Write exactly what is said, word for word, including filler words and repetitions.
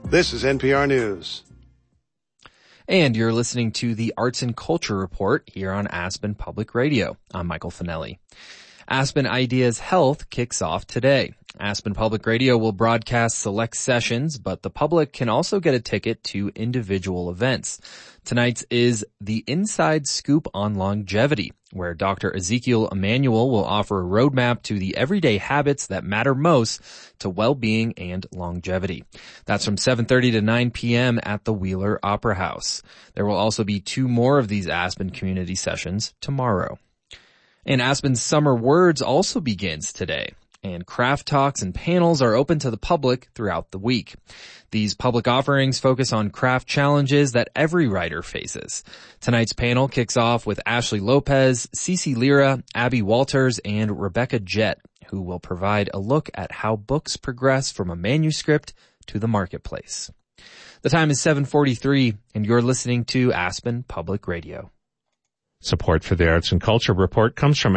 This is N P R News. And you're listening to the Arts and Culture Report here on Aspen Public Radio. I'm Michael Finelli. Aspen Ideas Health kicks off today. Aspen Public Radio will broadcast select sessions, but the public can also get a ticket to individual events. Tonight's is the Inside Scoop on Longevity, where Doctor Ezekiel Emanuel will offer a roadmap to the everyday habits that matter most to well-being and longevity. That's from seven thirty to nine p.m. at the Wheeler Opera House. There will also be two more of these Aspen community sessions tomorrow. And Aspen's Summer Words also begins today, and craft talks and panels are open to the public throughout the week. These public offerings focus on craft challenges that every writer faces. Tonight's panel kicks off with Ashley Lopez, Cece Lira, Abby Walters, and Rebecca Jett, who will provide a look at how books progress from a manuscript to the marketplace. The time is seven forty-three, and you're listening to Aspen Public Radio. Support for the Arts and Culture Report comes from